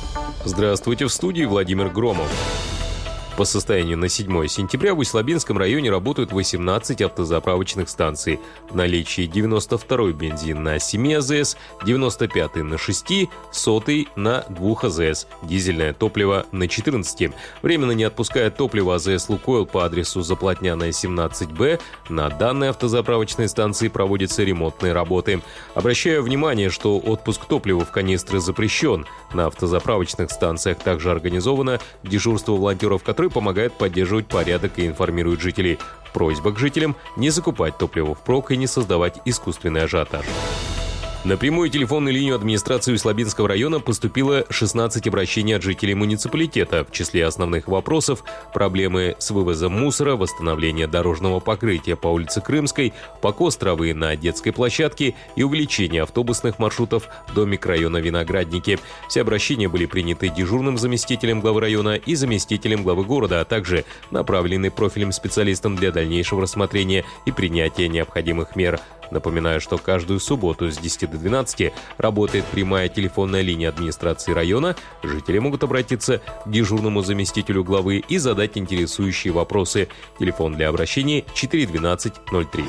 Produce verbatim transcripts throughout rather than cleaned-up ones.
Здравствуйте, в студии Владимир Громов. По состоянию на седьмое сентября в Усть-Лабинском районе работают восемнадцать автозаправочных станций. В наличии девяносто второй бензин на семи АЗС, девяносто пятый на шести, сотый на двух АЗС, дизельное топливо на четырнадцати. Временно не отпускает топливо АЗС «Лукойл» по адресу Заплотняная, семнадцать Б. На данной автозаправочной станции проводятся ремонтные работы. Обращаю внимание, что отпуск топлива в канистры запрещен. На автозаправочных станциях также организовано дежурство волонтеров, которые помогают поддерживать порядок и информируют жителей. Просьба к жителям не закупать топливо впрок и не создавать искусственный ажиотаж. На прямую телефонную линию администрации Усть-Лабинского района поступило шестнадцать обращений от жителей муниципалитета. В числе основных вопросов – проблемы с вывозом мусора, восстановление дорожного покрытия по улице Крымской, покос травы на детской площадке и увеличение автобусных маршрутов до микрорайона Виноградники. Все обращения были приняты дежурным заместителем главы района и заместителем главы города, а также направлены профильным специалистам для дальнейшего рассмотрения и принятия необходимых мер. Напоминаю, что каждую субботу с десяти до двенадцати работает прямая телефонная линия администрации района. Жители могут обратиться к дежурному заместителю главы и задать интересующие вопросы. Телефон для обращений четыре двенадцать ноль три.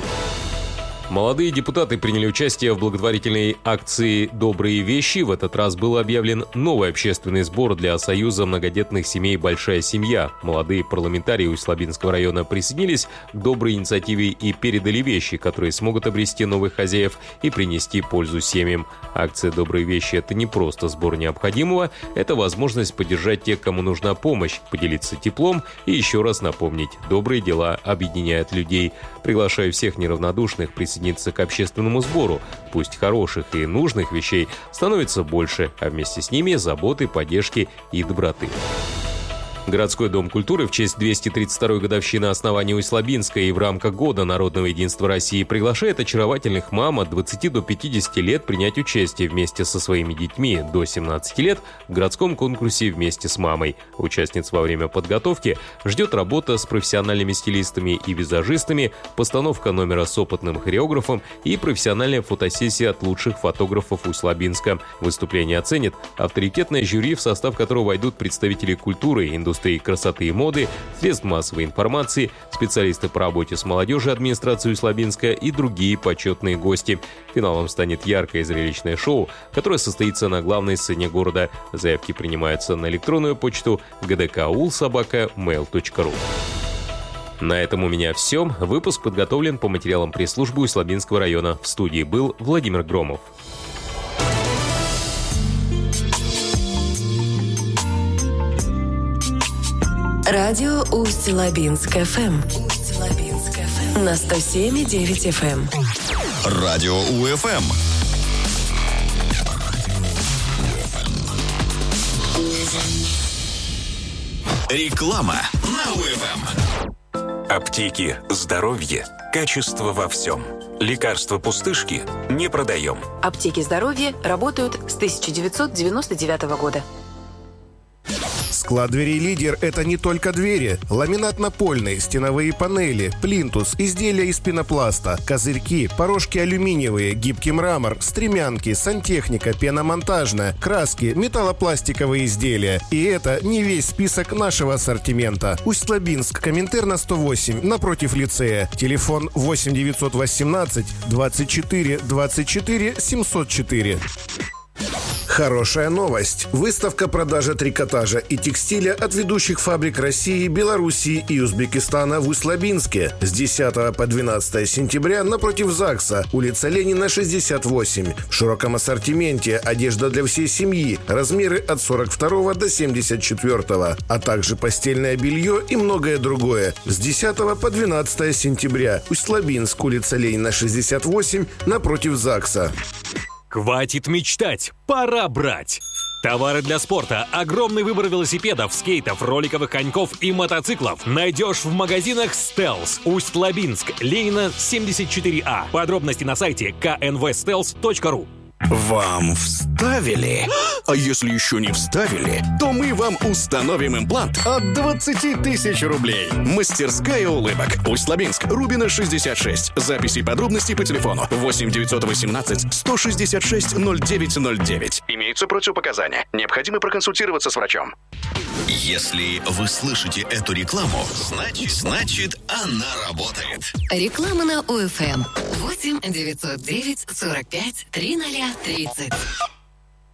Молодые депутаты приняли участие в благотворительной акции «Добрые вещи». В этот раз был объявлен новый общественный сбор для Союза многодетных семей «Большая семья». Молодые парламентарии Усть-Лабинского района присоединились к доброй инициативе и передали вещи, которые смогут обрести новых хозяев и принести пользу семьям. Акция «Добрые вещи» — это не просто сбор необходимого, это возможность поддержать тех, кому нужна помощь, поделиться теплом и еще раз напомнить: добрые дела объединяют людей. Приглашаю всех неравнодушных присоединиться к общественному сбору. Пусть хороших и нужных вещей становится больше, а вместе с ними заботы, поддержки и доброты. Городской дом культуры в честь двести тридцать второй годовщины основания Усть-Лабинска и в рамках Года народного единства России приглашает очаровательных мам от двадцати до пятидесяти лет принять участие вместе со своими детьми до семнадцати лет в городском конкурсе «Вместе с мамой». Участниц во время подготовки ждет работа с профессиональными стилистами и визажистами, постановка номера с опытным хореографом и профессиональная фотосессия от лучших фотографов Усть-Лабинска. Выступление оценит авторитетное жюри, в состав которого войдут представители культуры, индустрии, индустрии красоты и моды, средств массовой информации, специалисты по работе с молодежью администрации Усть-Лабинска и другие почетные гости. Финалом станет яркое и зрелищное шоу, которое состоится на главной сцене города. Заявки принимаются на электронную почту джи ди кей ул собака мейл точка ру. На этом у меня все. Выпуск подготовлен по материалам пресс-службы Усть-Лабинского района. В студии был Владимир Громов. Радио Усть-Лабинск эф эм. Усть-Лабинск эф эм. На сто семь и девять эф эм. Радио УФМ. Реклама на УФМ. Аптеки, здоровье, качество во всем. Лекарства пустышки не продаем. Аптеки здоровья работают с тысяча девятьсот девяносто девятого года. Склад дверей «Лидер» — это не только двери. Ламинат напольный, стеновые панели, плинтус, изделия из пенопласта, козырьки, порожки алюминиевые, гибкий мрамор, стремянки, сантехника, пеномонтажная, краски, металлопластиковые изделия. И это не весь список нашего ассортимента. Усть-Лабинск, Коминтерна сто восемь, напротив лицея. Телефон восемь девятьсот восемнадцать двадцать четыре двадцать четыре семьсот четыре. Хорошая новость. Выставка продажи трикотажа и текстиля от ведущих фабрик России, Белоруссии и Узбекистана в Усть-Лабинске с десятого по двенадцатое сентября напротив ЗАГСа, улица Ленина, шестьдесят восемь. В широком ассортименте одежда для всей семьи, размеры от сорок второго до семьдесят четвёртого, а также постельное белье и многое другое. С десятого по двенадцатое сентября. Усть-Лабинск, улица Ленина, шестьдесят восемь, напротив ЗАГСа. Хватит мечтать, пора брать! Товары для спорта, огромный выбор велосипедов, скейтов, роликовых коньков и мотоциклов найдешь в магазинах «Стелс». Усть-Лабинск, Ленина, семьдесят четыре А. Подробности на сайте ка эн вэ стелс точка ру. Вам вставили? А если еще не вставили, то мы вам установим имплант от двадцати тысяч рублей. Мастерская улыбок. Усть-Лабинск, Рубина, шестьдесят шесть. Записи и подробности по телефону восемь девятьсот восемнадцать сто шестьдесят шесть ноль девять ноль девять. Имеются противопоказания. Необходимо проконсультироваться с врачом. Если вы слышите эту рекламу, значит, значит она работает. Реклама на ОФМ. восемь девятьсот девять сорок пять тридцать тридцать.